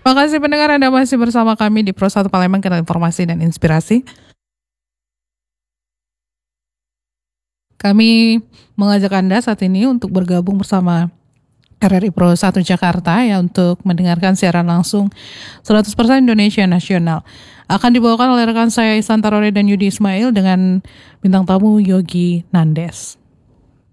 Makasih pendengar, Anda masih bersama kami di Pro 1 Palembang, Kanal Informasi dan Inspirasi. Kami mengajak Anda saat ini untuk bergabung bersama RRI Pro 1 Jakarta ya untuk mendengarkan siaran langsung 100% Indonesia Nasional. Akan dibawakan oleh rekan saya Isan Tarore dan Yudi Ismail dengan bintang tamu Yogi Nandes.